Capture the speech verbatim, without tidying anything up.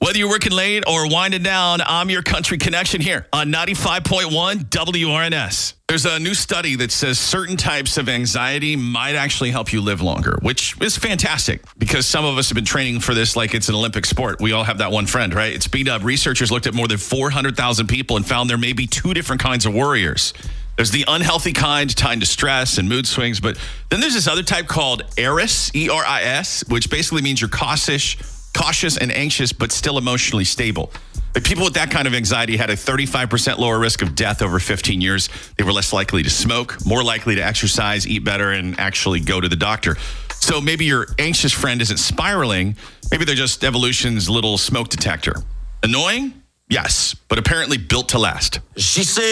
Whether you're working late or winding down, I'm your country connection here on ninety-five point one W R N S. There's a new study that says certain types of anxiety might actually help you live longer, which is fantastic because some of us have been training for this like it's an Olympic sport. We all have that one friend, right? It's B-Dub. Researchers looked at more than four hundred thousand people and found there may be two different kinds of worriers. There's the unhealthy kind tied to stress and mood swings, but then there's this other type called ERIS, E R I S, which basically means you're cautious, cautious and anxious, but still emotionally stable. Like people with that kind of anxiety had a thirty-five percent lower risk of death over fifteen years. They were less likely to smoke, more likely to exercise, eat better, and actually go to the doctor. So maybe your anxious friend isn't spiraling. Maybe they're just evolution's little smoke detector. Annoying? Yes, but apparently built to last. She said.